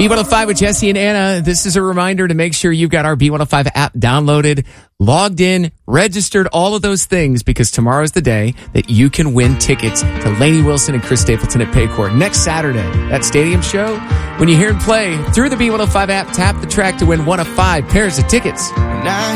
B105 with Jesse and Anna. This is a reminder to make sure you've got our B105 app downloaded, logged in, registered, all of those things, because tomorrow is the day that you can win tickets to Lainey Wilson and Chris Stapleton at Paycor next Saturday. That stadium show, when you hear him play through the B105 app, tap the track to win one of 5 pairs of tickets.